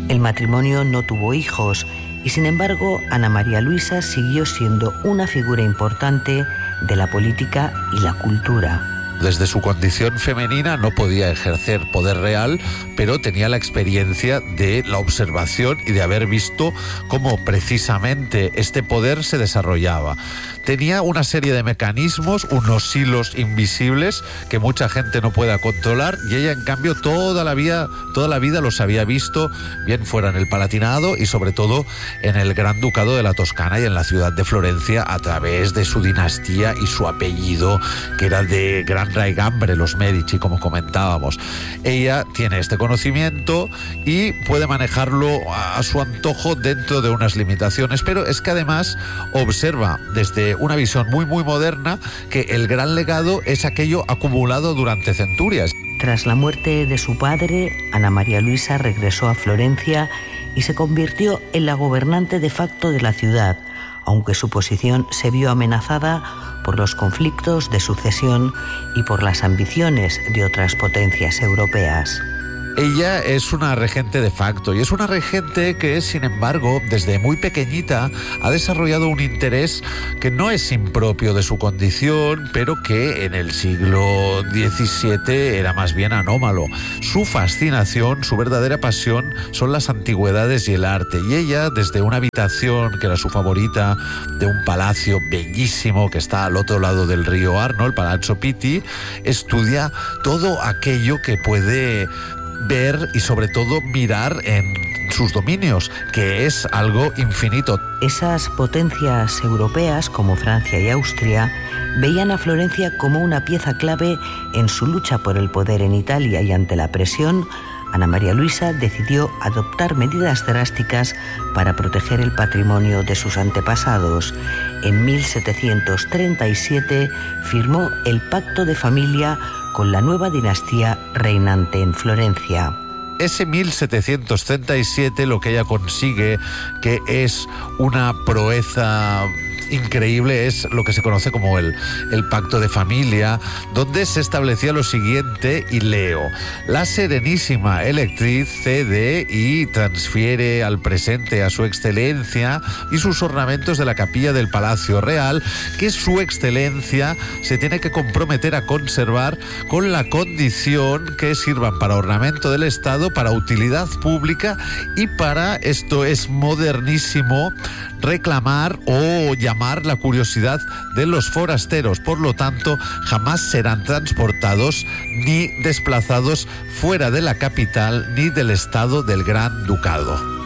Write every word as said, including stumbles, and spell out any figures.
El matrimonio no tuvo hijos y, sin embargo, Ana María Luisa siguió siendo una figura importante de la política y la cultura. Desde su condición femenina no podía ejercer poder real, pero tenía la experiencia de la observación y de haber visto cómo precisamente este poder se desarrollaba. Tenía una serie de mecanismos, unos hilos invisibles que mucha gente no pueda controlar, y ella, en cambio, toda la vida, toda la vida los había visto, bien fuera en el Palatinado y sobre todo en el Gran Ducado de la Toscana y en la ciudad de Florencia, a través de su dinastía y su apellido, que era de gran raigambre, los Medici, como comentábamos. Ella tiene este conocimiento y puede manejarlo a su antojo dentro de unas limitaciones, pero es que además observa desde una visión muy muy moderna que el gran legado es aquello acumulado durante centurias. Tras la muerte de su padre, Ana María Luisa regresó a Florencia y se convirtió en la gobernante de facto de la ciudad, aunque su posición se vio amenazada por los conflictos de sucesión y por las ambiciones de otras potencias europeas. Ella es una regente de facto y es una regente que, sin embargo, desde muy pequeñita ha desarrollado un interés que no es impropio de su condición, pero que en el siglo diecisiete era más bien anómalo. Su fascinación, su verdadera pasión son las antigüedades y el arte, y ella, desde una habitación que era su favorita de un palacio bellísimo que está al otro lado del río Arno, el Palazzo Pitti, estudia todo aquello que puede ver y sobre todo mirar en sus dominios, que es algo infinito. Esas potencias europeas como Francia y Austria veían a Florencia como una pieza clave en su lucha por el poder en Italia, y ante la presión, Ana María Luisa decidió adoptar medidas drásticas para proteger el patrimonio de sus antepasados. En mil setecientos treinta y siete firmó el Pacto de Familia con la nueva dinastía reinante en Florencia. Ese mil setecientos treinta y siete lo que ella consigue, que es una proeza increíble, es lo que se conoce como el, el Pacto de Familia, donde se establecía lo siguiente, y leo: la Serenísima Electriz cede y transfiere al presente a su excelencia y sus ornamentos de la capilla del Palacio Real, que su excelencia se tiene que comprometer a conservar con la condición que sirvan para ornamento del Estado, para utilidad pública y para, esto es modernísimo, reclamar o llamar la curiosidad de los forasteros. Por lo tanto, jamás serán transportados ni desplazados fuera de la capital ni del estado del Gran Ducado.